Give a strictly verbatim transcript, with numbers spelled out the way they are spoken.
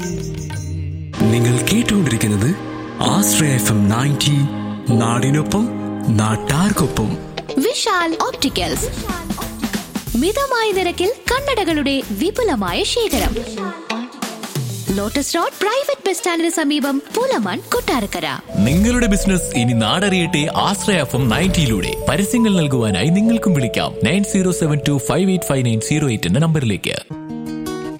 നിങ്ങൾ കേട്ടുകൊണ്ടിരിക്കുന്നത് ആശ്രയ F M ninety, നാടിനൊപ്പം നാട്ടാർക്കൊപ്പം. വിശാൽ ഓപ്റ്റിക്കൽസ്, മിതമായ നിരക്കിൽ കണ്ണടകളുടെ വിപുലമായ ശേഖരം. ലോട്ടസ് റോഡ് പ്രൈവറ്റ് ബസ് സ്റ്റാൻഡിന് സമീപം, പുലമൺ, കൊട്ടാരക്കര. നിങ്ങളുടെ ബിസിനസ് ഇനി നാടറിയട്ടെ ആശ്രയ എഫ് എം നയൻറ്റിയിലൂടെ. പരസ്യങ്ങൾ നൽകുവാനായി നിങ്ങൾക്കും വിളിക്കാം nine zero seven to five eight five nine zero eight എന്ന നമ്പറിലേക്ക്.